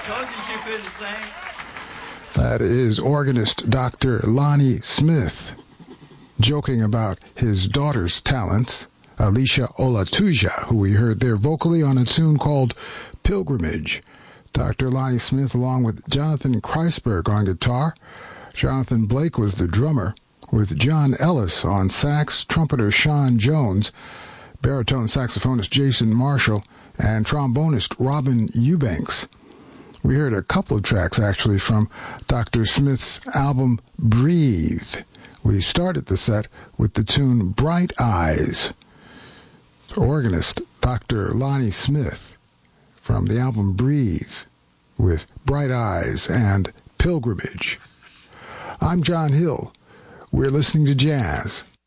Told you she couldn't sing. That is organist Dr. Lonnie Smith joking about his daughter's talents, Alicia Olatuja, who we heard there vocally on a tune called Pilgrimage. Dr. Lonnie Smith along with Jonathan Kreisberg on guitar. Jonathan Blake was the drummer, with John Ellis on sax, trumpeter Sean Jones, baritone saxophonist Jason Marshall, and trombonist Robin Eubanks. We heard a couple of tracks, actually, from Dr. Smith's album Breathe. We started the set with the tune Bright Eyes. Organist Dr. Lonnie Smith from the album Breathe with Bright Eyes and Pilgrimage. I'm John Hill. We're listening to jazz